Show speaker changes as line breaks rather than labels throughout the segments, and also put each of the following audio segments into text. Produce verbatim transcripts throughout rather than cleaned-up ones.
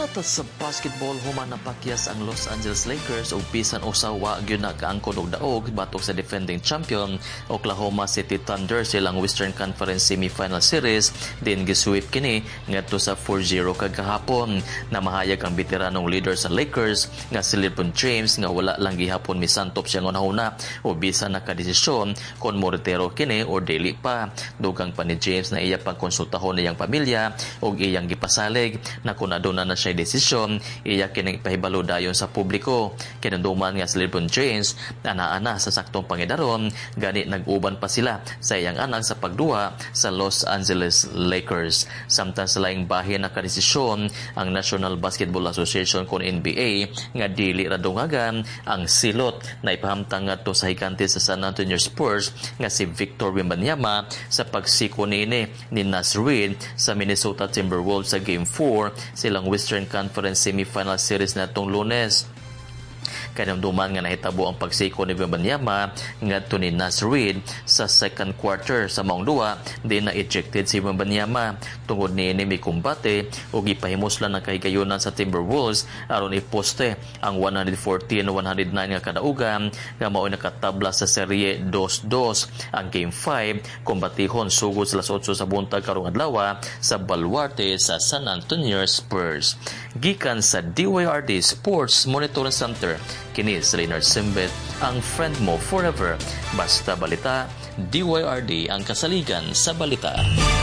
Sa basketball, human napakyas ang Los Angeles Lakers ug bisan usawa gyud na kaangkon og daog batok sa defending champion Oklahoma City Thunder silang Western Conference Semifinal Series din gisweep kini ngadto sa four zero kagahapon. Namahayag ang veteranong leader sa Lakers nga si LeBron James nga wala lang gihapon misantop siya ngunahuna o bisan nakadesisyon kon mo retiro kini o dili pa. Dugang pa ni James na iya pang konsultahon niyang pamilya ug iyang gipasalig na kun aduna na siya desisyon, iya kining ipahibalo dayon sa publiko. Kinanduman nga si LeBron James, ana-ana sa saktong pangidaron, gani nag-uban pa sila sa iyang anak sa pagduwa sa Los Angeles Lakers. Samtang sa laing bahin na kadesisyon, ang National Basketball Association kon N B A nga dili ra dungagan ang silot na ipahamtang ngadto sa higante sa San Antonio Spurs nga si Victor Wembanyama sa pagsiko niini ni Naz Reid sa Minnesota Timberwolves sa Game four silang Western Conference Semifinal Series na itong Lunes. Kanamduman nga nahitabo ang pagsiko ni Wembanyama ngadto ni Naz Reid sa second quarter sa maong duwa, di na ejected si Wembanyama. Tungod niini may kumbate ug ipahimuslan ng kahigayunan sa Timberwolves aron iposte ang one fourteen one oh nine nga kadaugan nga mao'y nakatabla sa serye two two. Ang Game five kumbatihon sugod sa alas eight sa buntag karong adlaw sa Baluarte sa San Antonio Spurs. Gikan sa D Y R D Sports Monitoring Center, kini si Leonard Simbet, ang friend mo forever. Basta balita, D Y R D ang kasaligan sa balita.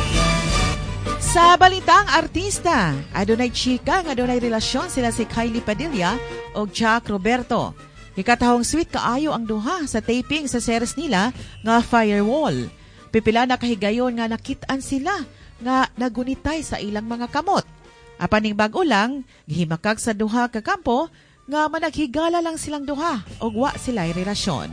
Sa balitang artista, adunay chika nga adunay relasyon sila si Kylie Padilla o Jack Roberto. Ikatahong sweet kaayo ang duha sa taping sa series nila nga Firewall. Pipila na kahigayon nga nakitaan sila nga nagunitay sa ilang mga kamot. Apaning bag-o lang, gihimakag sa duha ka kampo nga managhigala lang silang duha og wa sila'y relasyon.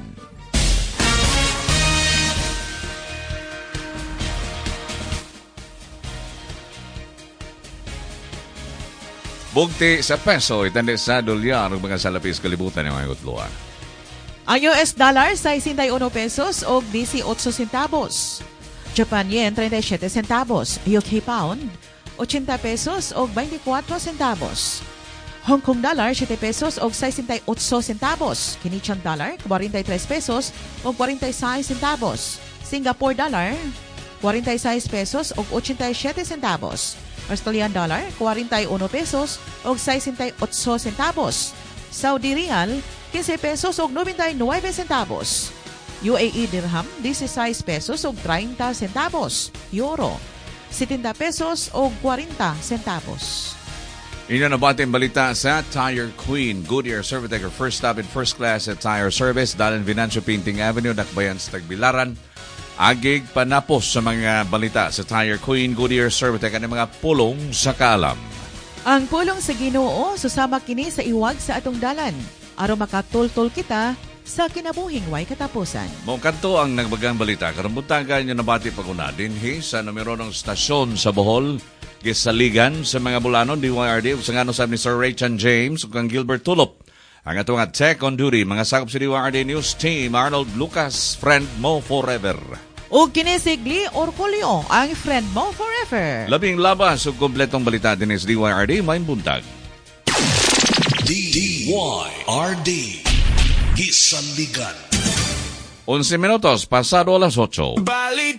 Bugti sa peso, itandi sa dolyar ug mga salapis kalibutan ng mga utluan.
Ang U S dollar sixty-one pesos og eighteen centavos. Japan yen thirty-seven centavos. U K pound eighty pesos og twenty-four centavos. Hong Kong dollar seven pesos og sixty-eight centavos. Canadian dollar forty-three pesos og forty-six centavos. Singapore dollar forty-six pesos og eighty-seven centavos. Australian dollar forty-one pesos og sixty-eight centavos. Saudi Riyal fifteen pesos og ninety-nine centavos. U A E dirham sixteen pesos og thirty centavos. Euro seventy pesos og forty centavos.
Inyo na bating balita sa Tire Queen. Goodyear Servitex, first stop in first class at tire service. Dalan Venancio Painting Avenue, Dakbayan sa Tagbilaran. Agig panapos sa mga balita sa Tire Queen, Goodyear Servitex ang mga pulong sa kaalam.
Ang pulong sa Ginoo susama kini sa iwag sa atong dalan aron makatultol kita sa kinabuhing way katapusan.
Mong kanto ang nagbagang balita. Karambutagan nyo nabati paguna dinhi sa numero ng stasyon sa Bohol. Gisaligan sa mga bulanon, D Y R D, sa ngano sa ni Sir Raychan James ug kang Gilbert Tulop. Ang ato nga tech on duty, mga sakop sa D Y R D News Team, Arnold Lucas, friend mo forever.
O kinisigli Orculio, ang friend mo forever.
Labing labas ug kompletong balita din sa D Y R D, main buntag.
D Y R D Gisaligan.
eleven minutos, pasado alas eight.
Bali